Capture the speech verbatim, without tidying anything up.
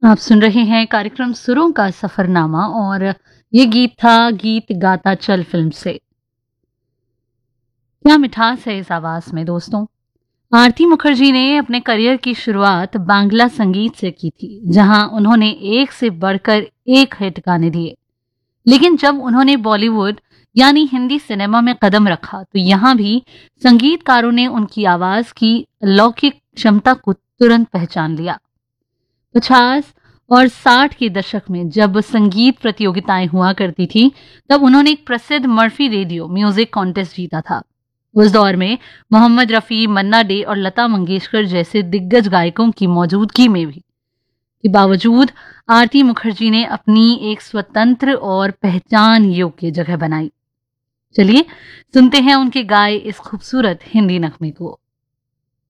आप सुन रहे हैं कार्यक्रम सुरों का सफरनामा और ये गीत था गीत गाता चल फिल्म से। क्या मिठास है इस आवाज में दोस्तों। आरती मुखर्जी ने अपने करियर की शुरुआत बांग्ला संगीत से की थी, जहां उन्होंने एक से बढ़कर एक हिट गाने दिए। लेकिन जब उन्होंने बॉलीवुड यानी हिंदी सिनेमा में कदम रखा तो यहाँ भी संगीतकारों ने उनकी आवाज की अलौकिक क्षमता को तुरंत पहचान लिया। पचास और साठ के दशक में जब संगीत प्रतियोगिताएं हुआ करती थी, तब उन्होंने एक प्रसिद्ध मर्फी रेडियो म्यूजिक कॉन्टेस्ट जीता था। उस दौर में मोहम्मद रफ़ी, मन्ना डे और लता मंगेशकर जैसे दिग्गज गायकों की मौजूदगी में भी के बावजूद आरती मुखर्जी ने अपनी एक स्वतंत्र और पहचान योग्य जगह बनाई। चलिए सुनते हैं उनके गाए इस खूबसूरत हिंदी नगमे को।